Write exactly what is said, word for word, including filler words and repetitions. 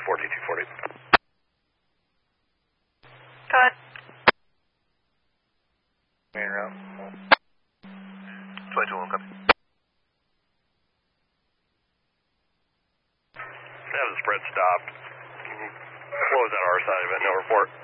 forty, two forty. Cut. Main route. twenty-two one, copy. Have the spread stopped. Close out our side of it, no report.